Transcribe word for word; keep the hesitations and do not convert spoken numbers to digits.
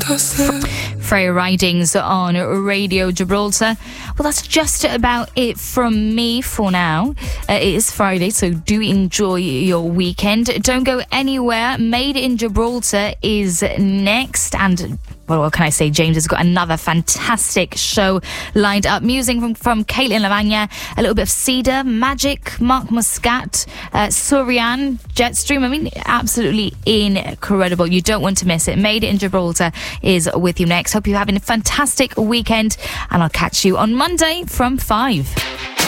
Freya Ridings on Radio Gibraltar. Well, that's just about it from me for now. Uh, it is Friday, so do enjoy your weekend. Don't go anywhere. Made in Gibraltar is next, and well, what can I say? James has got another fantastic show lined up. Music from, from Caitlin Lavagna, a little bit of Cedar, Magic, Mark Muscat, uh, Surian, Jetstream. I mean, absolutely incredible. You don't want to miss it. Made in Gibraltar is with you next. Hope you're having a fantastic weekend, and I'll catch you on Monday from five.